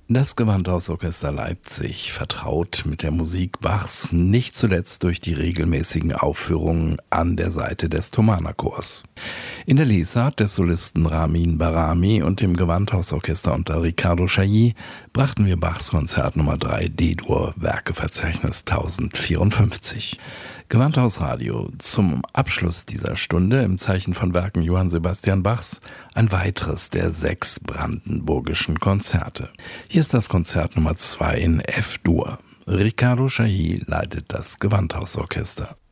Das Gewandhausorchester Leipzig vertraut mit der Musik Bachs nicht zuletzt durch die regelmäßigen Aufführungen an der Seite des Thomanerchors. In der Lesart des Solisten Ramin Barami und dem Gewandhausorchester unter Riccardo Chailly brachten wir Bachs Konzert Nummer 3 D-Dur, Werkeverzeichnis 1054. Gewandhausradio zum Abschluss dieser Stunde im Zeichen von Werken Johann Sebastian Bachs ein weiteres der 6 brandenburgischen Konzerte. Hier ist das Konzert Nummer 2 in F-Dur. Riccardo Chailly leitet das Gewandhausorchester.